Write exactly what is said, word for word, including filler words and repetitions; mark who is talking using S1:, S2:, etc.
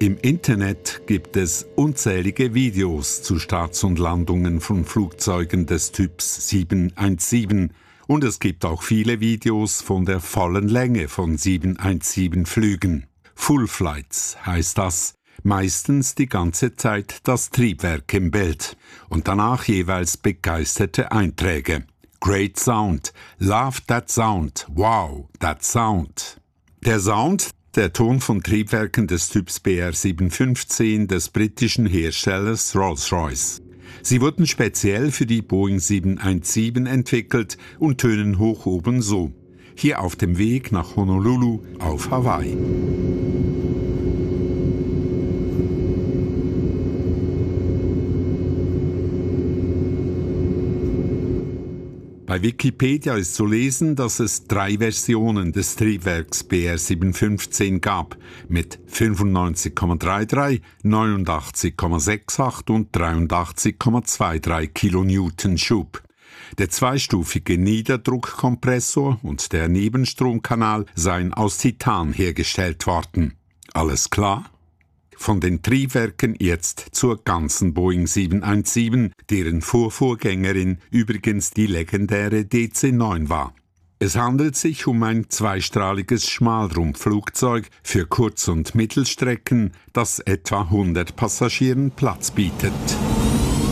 S1: Im Internet gibt es unzählige Videos zu Starts und Landungen von Flugzeugen des Typs sieben eins sieben und es gibt auch viele Videos von der vollen Länge von sieben eins sieben Flügen. Full Flights heißt das, meistens die ganze Zeit das Triebwerk im Bild und danach jeweils begeisterte Einträge. Great Sound, Love that Sound, Wow, that Sound. Der Sound, der Ton von Triebwerken des Typs B R sieben fünfzehn des britischen Herstellers Rolls-Royce. Sie wurden speziell für die Boeing sieben eins sieben entwickelt und tönen hoch oben so. Hier auf dem Weg nach Honolulu auf Hawaii. Bei Wikipedia ist zu lesen, dass es drei Versionen des Triebwerks B R sieben fünfzehn gab, mit fünfundneunzig Komma dreiunddreißig, neunundachtzig Komma achtundachtzig und dreiundachtzig Komma dreiundzwanzig Kilonewton Schub. Der zweistufige Niederdruckkompressor und der Nebenstromkanal seien aus Titan hergestellt worden. Alles klar? Von den Triebwerken jetzt zur ganzen Boeing sieben eins sieben, deren Vorvorgängerin übrigens die legendäre D C neun war. Es handelt sich um ein zweistrahliges Schmalrumpfflugzeug für Kurz- und Mittelstrecken, das etwa hundert Passagieren Platz bietet.